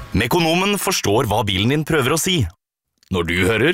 Mekonomen forstår hva bilen din prøver å si. Når du hører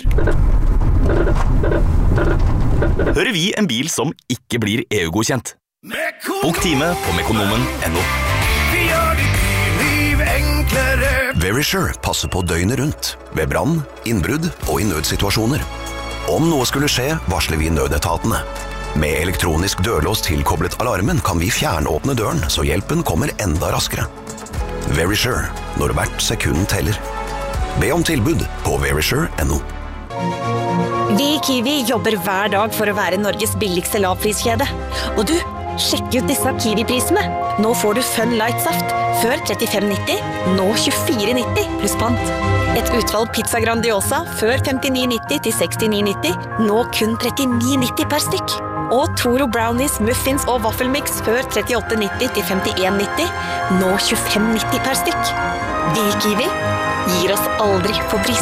vi en bil som ikke blir EU-godkjent. Bok time på mekonomen.no. Vi gjør ditt liv enklere. Verisure passer på døgnet rundt, ved brann, innbrudd og i nødsituasjoner. Om noe skulle skje, varsler vi nødetatene. Med elektronisk dørlås tilkoblet alarmen kan vi fjernåpne døren, så hjelpen kommer enda raskere. Verisure, når hvert sekund teller. Be om tilbud på verisure.no. Vi i Kiwi jobber hver dag for å være Norges billigste lavpriskjede. Og du, sjekk ut disse Kiwi-prisene. Nå får du Fun Light-saft. Før 35,90, nå 24,90 pluss pant. Et utvalg pizza Grandiosa. Før 59,90 til 69,90, nå kun 39,90 per stykk. Og Toro Brownies, muffins og vaffelmix. Før 38,90 til 51,90, nå 25,90 per stykk. Vi i Kiwi gir oss aldri på pris.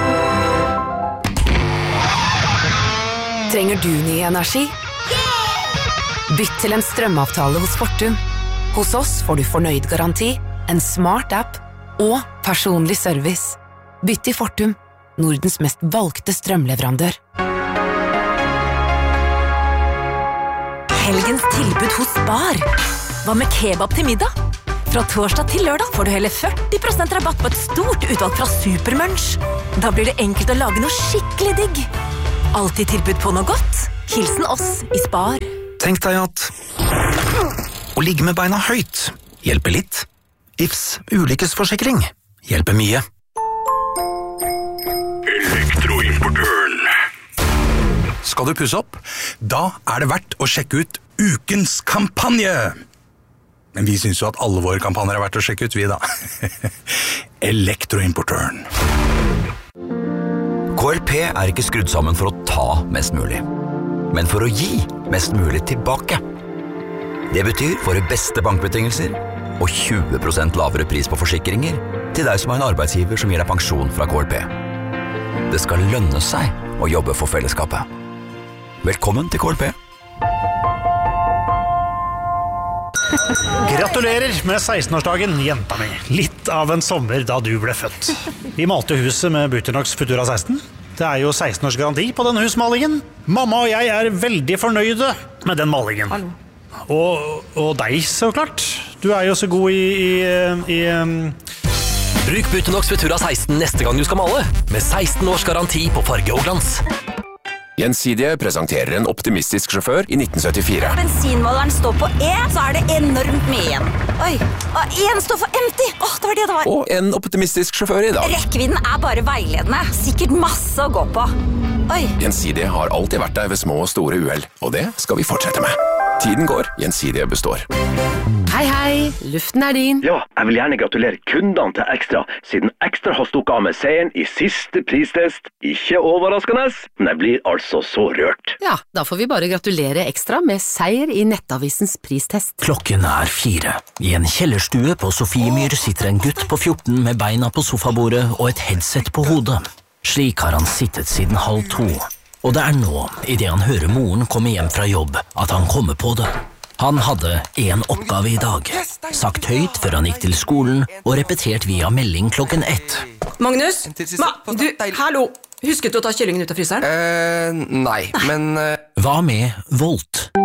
Trenger du ny energi? Bytt til en strømavtale hos Fortum. Hos oss får du fornøyd garanti, en smart app og personlig service. Bytt til Fortum, Nordens mest valgte strømleverandør. Helgens tilbud hos Spar. Hva med kebab til middag? Fra torsdag til lørdag får du hele 40% rabatt på et stort utvalg fra Supermunch. Da blir det enkelt å lage noe skikkelig digg. Alltid tilbud på noe godt. Hilsen oss i Spar. Tenk deg at å ligge med beina høyt hjelper litt. Ifs ulykkesforsikring hjelper mye. Elektroimportøren. Skal du pusse opp? Da er det verdt å sjekke ut ukens kampanje. Men vi synes jo at alle våre kampanjer er verdt å sjekke ut, vi da. Elektroimportøren. KLP er ikke skrudd sammen for å ta mest mulig, men for å gi mest mulig tilbake. Det betyr våre beste bankbetingelser og 20% lavere pris på forsikringer til deg som er en arbeidsgiver som gir deg pensjon fra KLP. Det skal lønne seg å jobbe for fellesskapet. Velkommen til KLP. Gratulerer med 16-årsdagen, jenta mi. Litt av en sommer da du ble født. Vi malte huset med Buternox Futura 16. Det er jo 16 års garanti på denne husmalingen. Mamma og jeg er veldig fornøyde med den malingen. Og deg, så klart. Du er jo så god i Bruk Buternox Futura 16 neste gang du skal male, med 16 års garanti på farge og glans. Gjensidige presenterer en optimistisk sjåfør i 1974. Bensinmåleren står på E, så er det enormt mye igjen. Oi, og en står for empty. Det var det det var. Og en optimistisk sjåfør i dag. Rekkevidden er bare veiledende. Sikkert masse å gå på. Oi. Gjensidige har alltid vært der ved små og store uhell, og det skal vi fortsette med. Tiden går, Gjensidige består. Hei, hei, luften er din. Ja, jeg vil gjerne gratulere kundene til Extra, siden Extra har stukket av med seieren i siste pristest. Ikke overraskende, men jeg blir altså så rørt. Ja, da får vi bare gratulere Extra med seier i Nettavisens pristest. Klokken er 4. I en kjellerstue på Sofiemyr sitter en gutt på 14 med beina på sofabordet og et headset på hodet. Slik har han sittet siden 1:30. Og det er nå, i det han hører moren komme hjem fra jobb, at han kommer på det. Han hadde en oppgave i dag, sagt høyt før han gikk til skolen, og repetert via melding klokken 1. Magnus? Hallo! Husket du å ta kyllingen ut av fryseren? Nei, men... Hva med Volt?